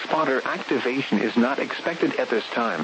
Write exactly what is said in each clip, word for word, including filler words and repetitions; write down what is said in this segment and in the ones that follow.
Spotter activation is not expected at this time.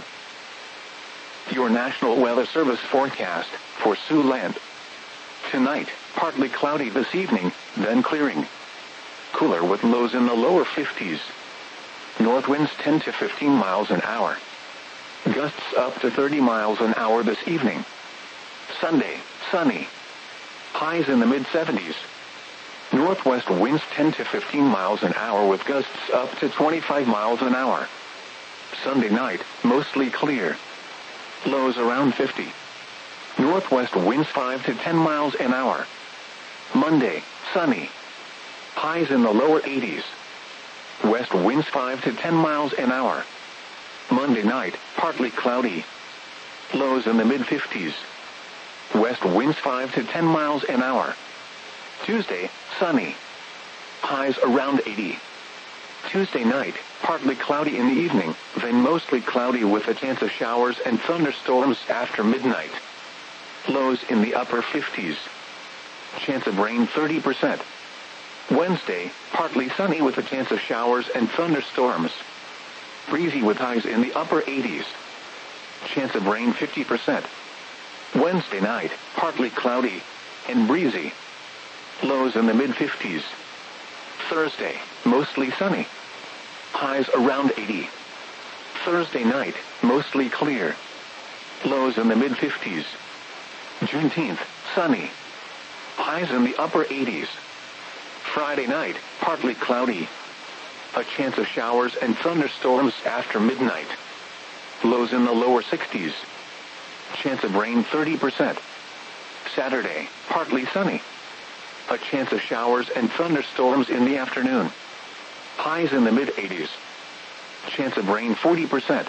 Your National Weather Service forecast for Siouxland. Tonight, partly cloudy this evening, then clearing. Cooler with lows in the lower fifties. North winds ten to fifteen miles an hour. Gusts up to thirty miles an hour this evening. Sunday, sunny. Highs in the mid seventies. Northwest winds ten to fifteen miles an hour with gusts up to twenty-five miles an hour. Sunday night, mostly clear. Lows around fifty. Northwest winds five to ten miles an hour. Monday, sunny. Highs in the lower eighties. West winds five to ten miles an hour. Monday night, partly cloudy. Lows in the mid fifties. West winds five to ten miles an hour. Tuesday, sunny. Highs around eighty. Tuesday night, partly cloudy in the evening, then mostly cloudy with a chance of showers and thunderstorms after midnight. Lows in the upper fifties. Chance of rain thirty percent. Wednesday, partly sunny with a chance of showers and thunderstorms. Breezy with highs in the upper eighties. Chance of rain fifty percent. Wednesday night, partly cloudy and breezy. Lows in the mid fifties. Thursday, mostly sunny. Highs around eighty. Thursday night, mostly clear. Lows in the mid fifties. Juneteenth, sunny. Highs in the upper eighties. Friday night, partly cloudy. A chance of showers and thunderstorms after midnight. Lows in the lower sixties. Chance of rain thirty percent. Saturday, partly sunny. A chance of showers and thunderstorms in the afternoon. Highs in the mid eighties. Chance of rain forty percent.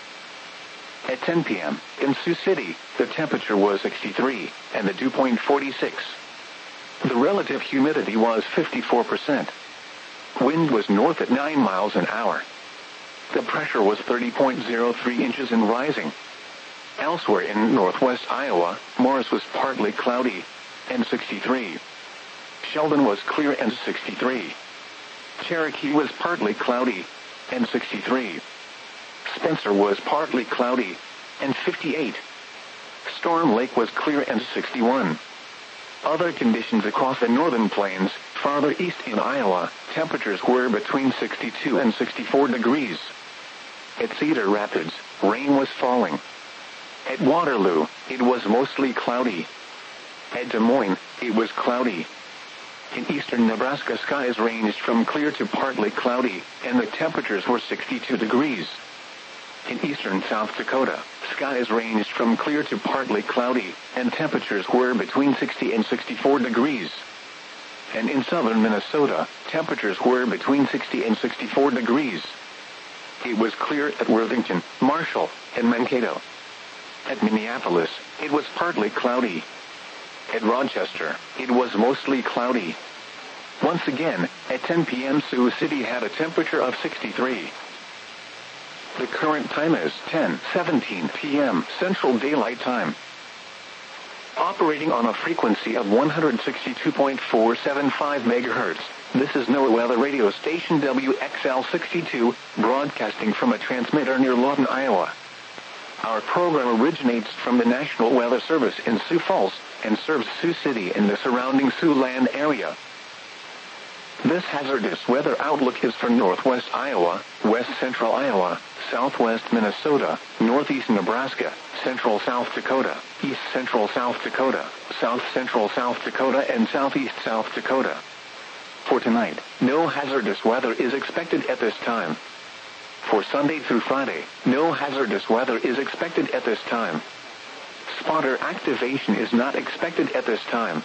At ten p.m., in Sioux City, the temperature was sixty-three, and the dew point forty-six. The relative humidity was fifty-four percent. Wind was north at nine miles an hour. The pressure was thirty point zero three inches and rising. Elsewhere in northwest Iowa, Morris was partly cloudy, and sixty-three. Sheldon was clear and sixty-three. Cherokee was partly cloudy, and sixty-three. Spencer was partly cloudy, and fifty-eight. Storm Lake was clear and sixty-one. Other conditions across the northern plains, farther east in Iowa, temperatures were between sixty-two and sixty-four degrees. At Cedar Rapids, rain was falling. At Waterloo, it was mostly cloudy. At Des Moines, it was cloudy. In eastern Nebraska, skies ranged from clear to partly cloudy, and the temperatures were sixty-two degrees. In eastern South Dakota, skies ranged from clear to partly cloudy, and temperatures were between sixty and sixty-four degrees. And in southern Minnesota, temperatures were between sixty and sixty-four degrees. It was clear at Worthington, Marshall, and Mankato. At Minneapolis, it was partly cloudy. At Rochester, it was mostly cloudy. Once again, at ten p.m. Sioux City had a temperature of sixty-three. The current time is ten seventeen p.m. Central Daylight Time. Operating on a frequency of one hundred sixty-two point four seven five megahertz, this is NOAA Weather Radio Station W X L sixty-two, broadcasting from a transmitter near Lawton, Iowa. Our program originates from the National Weather Service in Sioux Falls and serves Sioux City and the surrounding Siouxland area. This hazardous weather outlook is for northwest Iowa, west central Iowa, southwest Minnesota, northeast Nebraska, central South Dakota, east central South Dakota, south central South Dakota, and southeast South Dakota. For tonight, no hazardous weather is expected at this time. For Sunday through Friday, no hazardous weather is expected at this time. Spotter activation is not expected at this time.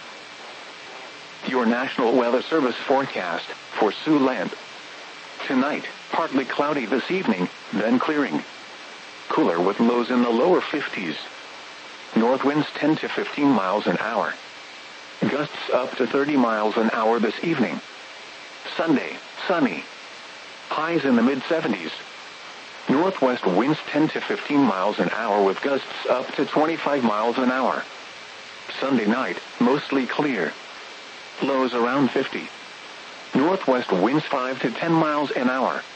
Your National Weather Service forecast for Siouxland. Tonight, partly cloudy this evening, then clearing. Cooler with lows in the lower fifties. North winds ten to fifteen miles an hour. Gusts up to thirty miles an hour this evening. Sunday, sunny. Highs in the mid seventies. Northwest winds ten to fifteen miles an hour with gusts up to twenty-five miles an hour. Sunday night, mostly clear. Lows around fifty. Northwest winds five to ten miles an hour.